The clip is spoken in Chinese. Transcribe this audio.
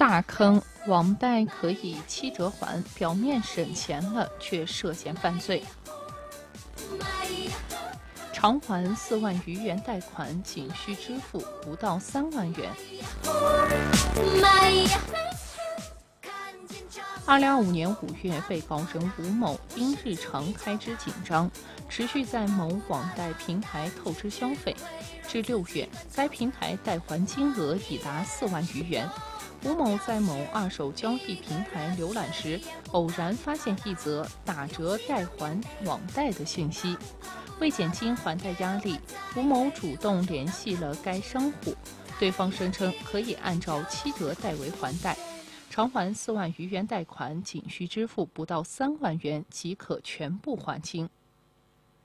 大坑，网贷可以7折还，表面省钱了，却涉嫌犯罪。偿还4万余元贷款，仅需支付不到3万元。2025年5月，被告人吴某因日常开支紧张，持续在某网贷平台透支消费，至6月，该平台贷还金额已达4万余元。吴某在某二手交易平台浏览时，偶然发现一则打折代还网贷的信息。为减轻还贷压力，吴某主动联系了该商户，对方声称可以按照7折代为还贷，偿还4万余元贷款，仅需支付不到3万元即可全部还清。